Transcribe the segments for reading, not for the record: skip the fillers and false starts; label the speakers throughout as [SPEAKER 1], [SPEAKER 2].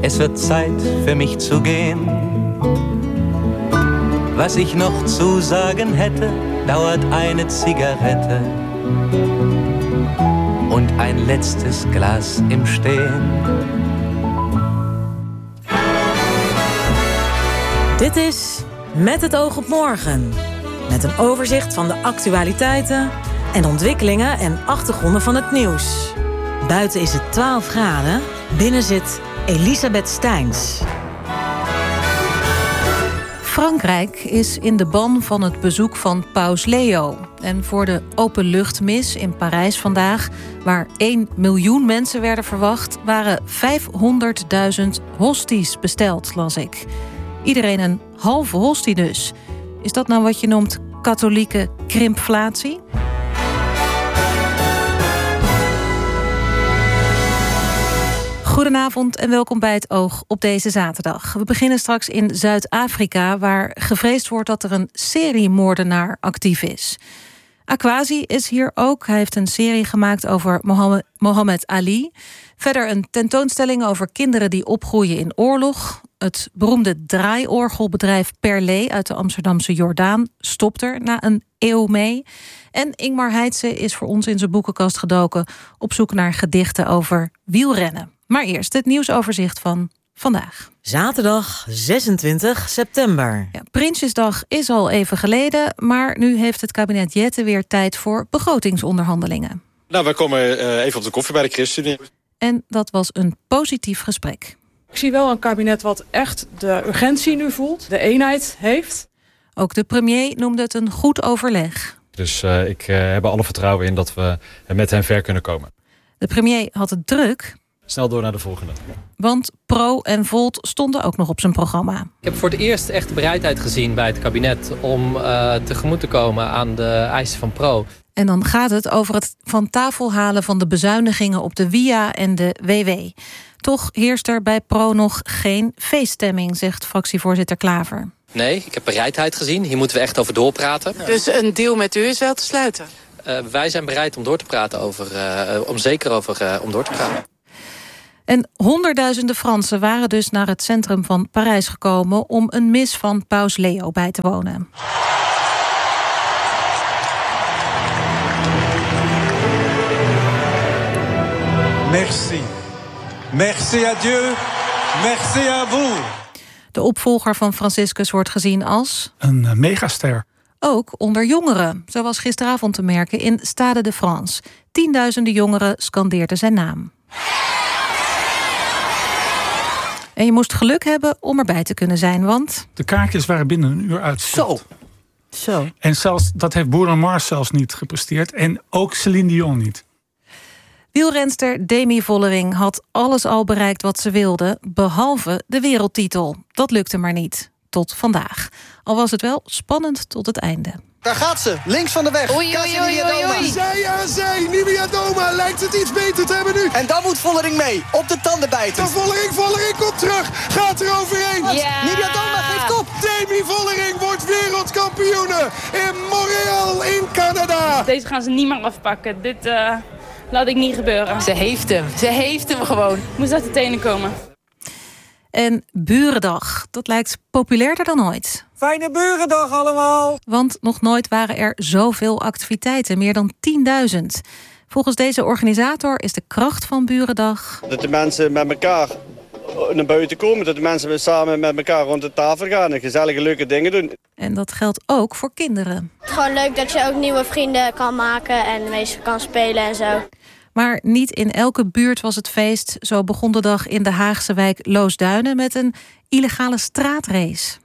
[SPEAKER 1] Es wird Zeit für mich zu gehen. Was ich noch zu sagen hätte, dauert eine Zigarette und ein letztes Glas im Stehen.
[SPEAKER 2] Dit is Met het oog op morgen. Met een overzicht van de actualiteiten en ontwikkelingen en achtergronden van het nieuws. Buiten is het 12 graden, binnen zit Elisabeth Steins. Frankrijk is in de ban van het bezoek van paus Leo. En voor de openluchtmis in Parijs vandaag, waar 1 miljoen mensen werden verwacht, waren 500.000 hosties besteld, las ik. Iedereen een halve hostie dus. Is dat nou wat je noemt katholieke krimpflatie? Goedenavond en welkom bij het Oog op deze zaterdag. We beginnen straks in Zuid-Afrika, waar gevreesd wordt dat er een seriemoordenaar actief is. Akwasi is hier ook. Hij heeft een serie gemaakt over Mohammed Ali. Verder een tentoonstelling over kinderen die opgroeien in oorlog. Het beroemde draaiorgelbedrijf Perlé uit de Amsterdamse Jordaan stopt er na een eeuw mee. En Ingmar Heitse is voor ons in zijn boekenkast gedoken op zoek naar gedichten over wielrennen. Maar eerst het nieuwsoverzicht van vandaag.
[SPEAKER 3] Zaterdag 26 september.
[SPEAKER 2] Ja, Prinsjesdag is al even geleden, maar nu heeft het kabinet Jette weer tijd voor begrotingsonderhandelingen.
[SPEAKER 4] Nou, wij komen even op de koffie bij de ChristenUnie.
[SPEAKER 2] En dat was een positief gesprek.
[SPEAKER 5] Ik zie wel een kabinet wat echt de urgentie nu voelt, de eenheid heeft.
[SPEAKER 2] Ook de premier noemde het een goed overleg.
[SPEAKER 6] Dus ik heb alle vertrouwen in dat we met hen ver kunnen komen.
[SPEAKER 2] De premier had het druk.
[SPEAKER 6] Snel door naar de volgende.
[SPEAKER 2] Want Pro en Volt stonden ook nog op zijn programma.
[SPEAKER 7] Ik heb voor het eerst echt de bereidheid gezien bij het kabinet om tegemoet te komen aan de eisen van Pro.
[SPEAKER 2] En dan gaat het over het van tafel halen van de bezuinigingen op de WIA en de WW. Toch heerst er bij Pro nog geen feeststemming, zegt fractievoorzitter Klaver.
[SPEAKER 7] Nee, ik heb bereidheid gezien. Hier moeten we echt over doorpraten.
[SPEAKER 8] Dus een deal met u is wel te sluiten?
[SPEAKER 7] Wij zijn bereid om door te praten om door te praten.
[SPEAKER 2] En honderdduizenden Fransen waren dus naar het centrum van Parijs gekomen om een mis van paus Leo bij te wonen.
[SPEAKER 9] Merci. Merci à Dieu. Merci à vous.
[SPEAKER 2] De opvolger van Franciscus wordt gezien als
[SPEAKER 10] een megaster.
[SPEAKER 2] Ook onder jongeren, zoals gisteravond te merken in Stade de France. Tienduizenden jongeren scandeerden zijn naam. En je moest geluk hebben om erbij te kunnen zijn, want
[SPEAKER 10] de kaartjes waren binnen een uur uitverkocht.
[SPEAKER 2] Zo.
[SPEAKER 10] En zelfs, dat heeft Bruno Mars zelfs niet gepresteerd. En ook Celine Dion niet.
[SPEAKER 2] Wielrenster Demi Vollering had alles al bereikt wat ze wilde, behalve de wereldtitel. Dat lukte maar niet, tot vandaag. Al was het wel spannend tot het einde.
[SPEAKER 11] Daar gaat ze, links van de weg.
[SPEAKER 8] Oei.
[SPEAKER 11] Zij aan zij, Niewiadoma lijkt het iets beter te hebben nu. En dan moet Vollering mee, op de tanden bijten. Vollering komt terug, gaat er overheen.
[SPEAKER 8] Ja.
[SPEAKER 11] Niewiadoma geeft op. Demi Vollering wordt wereldkampioene in Montreal in Canada.
[SPEAKER 12] Deze gaan ze niet meer afpakken. Dit laat ik niet gebeuren.
[SPEAKER 8] Ze heeft hem gewoon.
[SPEAKER 12] Moest uit de tenen komen.
[SPEAKER 2] En Burendag, dat lijkt populairder dan ooit.
[SPEAKER 11] Fijne Burendag allemaal.
[SPEAKER 2] Want nog nooit waren er zoveel activiteiten, meer dan 10.000. Volgens deze organisator is de kracht van Burendag
[SPEAKER 13] dat de mensen met elkaar naar buiten komen, dat de mensen samen met elkaar rond de tafel gaan en gezellige leuke dingen doen.
[SPEAKER 2] En dat geldt ook voor kinderen.
[SPEAKER 14] Het is gewoon leuk dat je ook nieuwe vrienden kan maken en mee kan spelen en zo.
[SPEAKER 2] Maar niet in elke buurt was het feest. Zo begon de dag in de Haagse wijk Loosduinen met een illegale straatrace.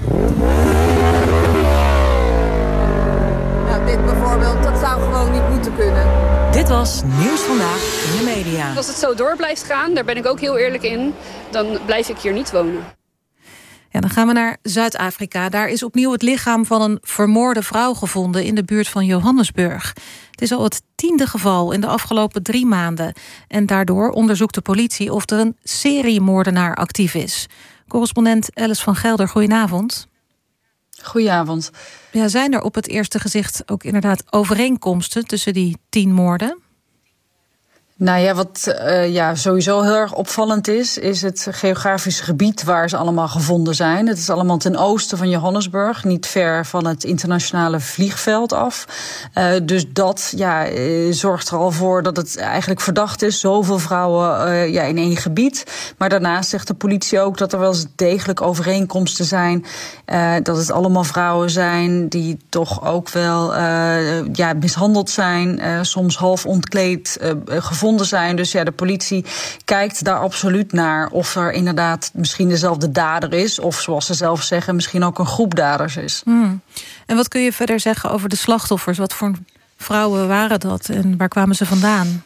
[SPEAKER 8] Nou, dit bijvoorbeeld, dat zou gewoon niet moeten kunnen.
[SPEAKER 2] Dit was Nieuws Vandaag in de media.
[SPEAKER 12] Als het zo door blijft gaan, daar ben ik ook heel eerlijk in, dan blijf ik hier niet wonen.
[SPEAKER 2] Ja, dan gaan we naar Zuid-Afrika. Daar is opnieuw het lichaam van een vermoorde vrouw gevonden in de buurt van Johannesburg. Het is al het 10e geval in de afgelopen 3 maanden. En daardoor onderzoekt de politie of er een seriemoordenaar actief is. Correspondent Alice van Gelder, goedenavond.
[SPEAKER 15] Goedenavond.
[SPEAKER 2] Ja, zijn er op het eerste gezicht ook inderdaad overeenkomsten tussen die 10 moorden?
[SPEAKER 15] Nou ja, wat sowieso heel erg opvallend is het geografische gebied waar ze allemaal gevonden zijn. Het is allemaal ten oosten van Johannesburg, niet ver van het internationale vliegveld af. Dus dat zorgt er al voor dat het eigenlijk verdacht is. Zoveel vrouwen in één gebied. Maar daarnaast zegt de politie ook dat er wel eens degelijk overeenkomsten zijn. Dat het allemaal vrouwen zijn die toch ook wel mishandeld zijn. Soms half ontkleed gevonden zijn. Dus de politie kijkt daar absoluut naar of er inderdaad misschien dezelfde dader is. Of zoals ze zelf zeggen, misschien ook een groep daders is.
[SPEAKER 2] En wat kun je verder zeggen over de slachtoffers? Wat voor vrouwen waren dat en waar kwamen ze vandaan?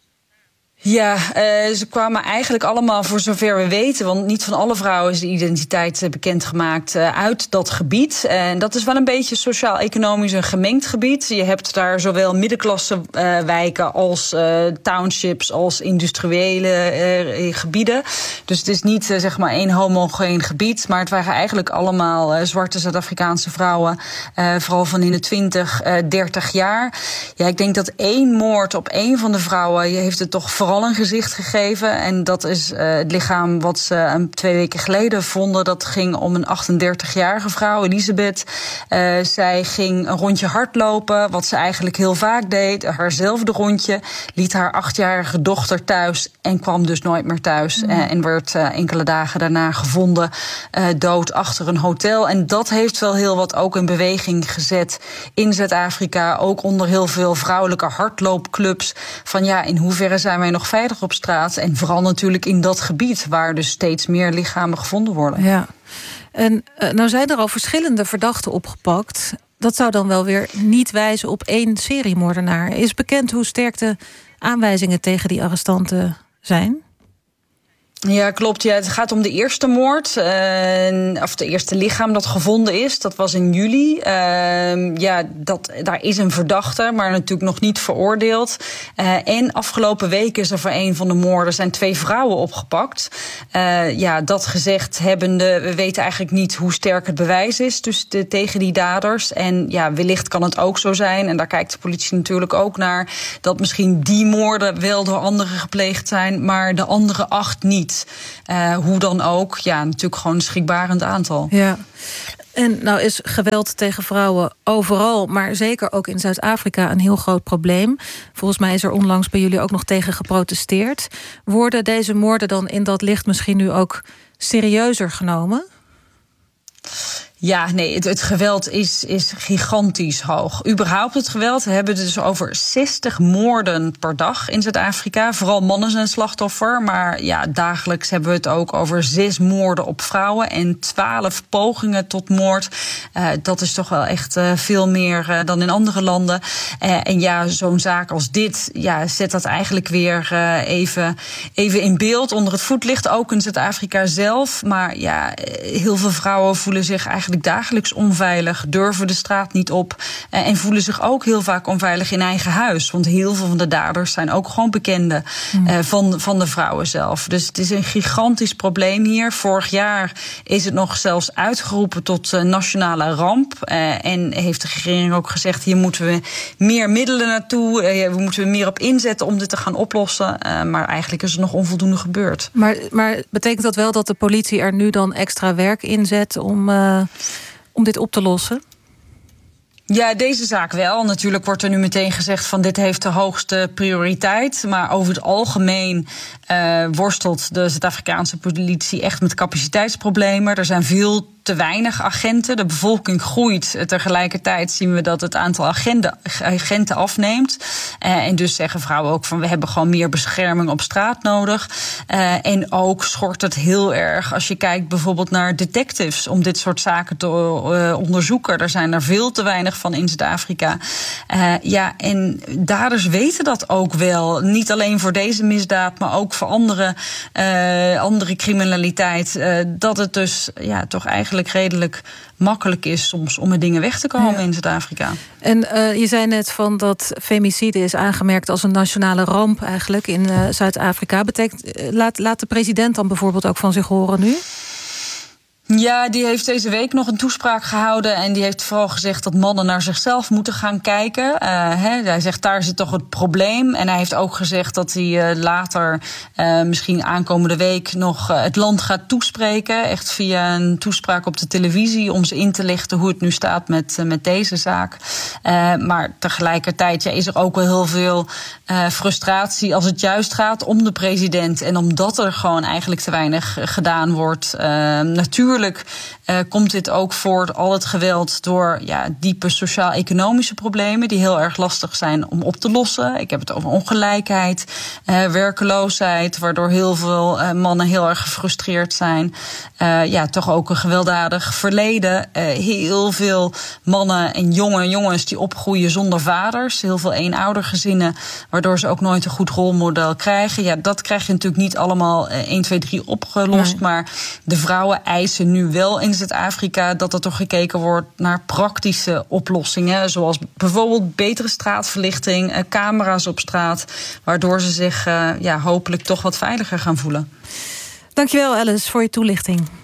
[SPEAKER 15] Ja, ze kwamen eigenlijk allemaal, voor zover we weten, want niet van alle vrouwen is de identiteit bekendgemaakt, uit dat gebied. En dat is wel een beetje sociaal-economisch een gemengd gebied. Je hebt daar zowel middenklasse wijken als townships, als industriële gebieden. Dus het is niet één homogeen gebied, maar het waren eigenlijk allemaal zwarte Zuid-Afrikaanse vrouwen, vooral van in de 20, 30 jaar. Ja, ik denk dat 1 moord op 1 van de vrouwen heeft het toch vooral een gezicht gegeven. En dat is het lichaam wat ze 2 weken geleden vonden. Dat ging om een 38-jarige vrouw, Elisabeth. Zij ging een rondje hardlopen, wat ze eigenlijk heel vaak deed. Haarzelfde rondje. Liet haar 8-jarige dochter thuis en kwam dus nooit meer thuis. En werd enkele dagen daarna gevonden dood achter een hotel. En dat heeft wel heel wat ook in beweging gezet in Zuid-Afrika. Ook onder heel veel vrouwelijke hardloopclubs. Van in hoeverre zijn wij nog veilig op straat? En vooral natuurlijk in dat gebied waar dus steeds meer lichamen gevonden worden.
[SPEAKER 2] Ja. En nou zijn er al verschillende verdachten opgepakt. Dat zou dan wel weer niet wijzen op 1 seriemoordenaar. Is bekend hoe sterk de aanwijzingen tegen die arrestanten zijn?
[SPEAKER 15] Ja, klopt. Ja, het gaat om de eerste moord. Of de eerste lichaam dat gevonden is. Dat was in juli. Daar is een verdachte, maar natuurlijk nog niet veroordeeld. En afgelopen week is er voor 1 van de moorden zijn 2 vrouwen opgepakt. Dat gezegd hebbende, we weten eigenlijk niet hoe sterk het bewijs is tegen die daders. En wellicht kan het ook zo zijn, en daar kijkt de politie natuurlijk ook naar, dat misschien die moorden wel door anderen gepleegd zijn, maar de andere 8 niet. Hoe dan ook, natuurlijk gewoon een schrikbarend aantal.
[SPEAKER 2] Ja. En nou is geweld tegen vrouwen overal, maar zeker ook in Zuid-Afrika een heel groot probleem. Volgens mij is er onlangs bij jullie ook nog tegen geprotesteerd. Worden deze moorden dan in dat licht misschien nu ook serieuzer genomen?
[SPEAKER 15] Ja, nee, het geweld is gigantisch hoog. Überhaupt het geweld, we hebben het dus over 60 moorden per dag in Zuid-Afrika. Vooral mannen zijn slachtoffer, maar dagelijks hebben we het ook over 6 moorden op vrouwen en 12 pogingen tot moord. Dat is toch wel echt veel meer dan in andere landen. En zo'n zaak als dit zet dat eigenlijk weer even in beeld onder het voetlicht, ook in Zuid-Afrika zelf. Maar heel veel vrouwen voelen zich eigenlijk dagelijks onveilig, durven de straat niet op en voelen zich ook heel vaak onveilig in eigen huis. Want heel veel van de daders zijn ook gewoon bekenden van de vrouwen zelf. Dus het is een gigantisch probleem hier. Vorig jaar is het nog zelfs uitgeroepen tot nationale ramp. En heeft de regering ook gezegd, hier moeten we meer middelen naartoe. We moeten meer op inzetten om dit te gaan oplossen. Maar eigenlijk is er nog onvoldoende gebeurd.
[SPEAKER 2] Maar betekent dat wel dat de politie er nu dan extra werk inzet om dit op te lossen?
[SPEAKER 15] Ja, deze zaak wel. Natuurlijk wordt er nu meteen gezegd van dit heeft de hoogste prioriteit. Maar over het algemeen worstelt de Zuid-Afrikaanse politie echt met capaciteitsproblemen. Er zijn veel te weinig agenten. De bevolking groeit. Tegelijkertijd zien we dat het aantal agenten afneemt. En dus zeggen vrouwen ook van we hebben gewoon meer bescherming op straat nodig. En ook schort het heel erg als je kijkt bijvoorbeeld naar detectives om dit soort zaken te onderzoeken. Er zijn er veel te weinig van in Zuid-Afrika. En daders weten dat ook wel. Niet alleen voor deze misdaad, maar ook voor andere criminaliteit. Dat het dus toch eigenlijk redelijk makkelijk is soms om met dingen weg te komen in Zuid-Afrika.
[SPEAKER 2] En je zei net van dat femicide is aangemerkt als een nationale ramp eigenlijk in Zuid-Afrika. Laat de president dan bijvoorbeeld ook van zich horen nu?
[SPEAKER 15] Ja, die heeft deze week nog een toespraak gehouden. En die heeft vooral gezegd dat mannen naar zichzelf moeten gaan kijken. Hij zegt, daar zit toch het probleem. En hij heeft ook gezegd dat hij later, misschien aankomende week, nog het land gaat toespreken. Echt via een toespraak op de televisie om ze in te lichten hoe het nu staat met deze zaak. Maar tegelijkertijd is er ook wel heel veel frustratie als het juist gaat om de president. En omdat er gewoon eigenlijk te weinig gedaan wordt. Natuurlijk komt dit ook voort, al het geweld, door diepe sociaal-economische problemen die heel erg lastig zijn om op te lossen. Ik heb het over ongelijkheid, werkeloosheid, waardoor heel veel mannen heel erg gefrustreerd zijn. Toch ook een gewelddadig verleden. Heel veel mannen en jongens die opgroeien zonder vaders. Heel veel eenoudergezinnen, waardoor ze ook nooit een goed rolmodel krijgen. Ja, dat krijg je natuurlijk niet allemaal 1, 2, 3 opgelost. Nee. Maar de vrouwen eisen nu wel in Zuid-Afrika dat er toch gekeken wordt naar praktische oplossingen. Zoals bijvoorbeeld betere straatverlichting, camera's op straat, waardoor ze zich hopelijk toch wat veiliger gaan voelen.
[SPEAKER 2] Dankjewel, Alice, voor je toelichting.